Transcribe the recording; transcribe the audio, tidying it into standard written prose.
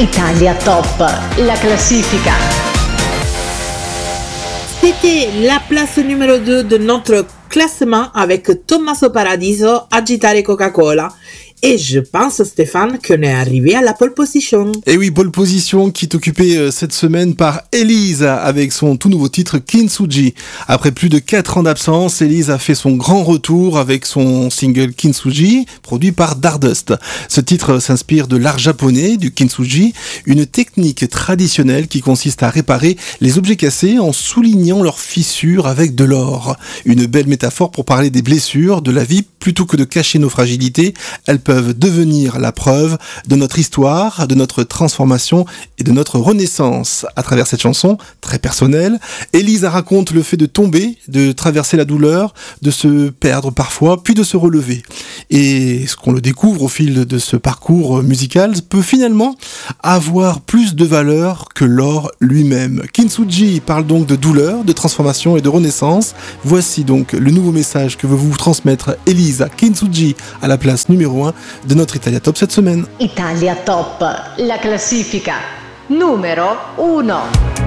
Italia Top, la classifica. C'était la place numéro 2 de notre classement avec Tommaso Paradiso, Agitare Coca-Cola. Et je pense, Stéphane, qu'on est arrivé à la pole position. Et oui, pole position qui est occupée cette semaine par Elise avec son tout nouveau titre Kintsugi. Après plus de 4 ans d'absence, Elise a fait son grand retour avec son single Kintsugi, produit par Dardust. Ce titre s'inspire de l'art japonais, du Kintsugi, une technique traditionnelle qui consiste à réparer les objets cassés en soulignant leurs fissures avec de l'or. Une belle métaphore pour parler des blessures, de la vie, plutôt que de cacher nos fragilités. Elles peuvent devenir la preuve de notre histoire, de notre transformation et de notre renaissance. À travers cette chanson, très personnelle, Elise raconte le fait de tomber, de traverser la douleur, de se perdre parfois, puis de se relever. Et ce qu'on le découvre au fil de ce parcours musical peut finalement avoir plus de valeur que l'or lui-même. Kintsugi parle donc de douleur, de transformation et de renaissance. Voici donc le nouveau message que veut vous transmettre Elisa Kintsugi à la place numéro 1 de notre Italia Top cette semaine. Italia Top, la classifica. Numero 1.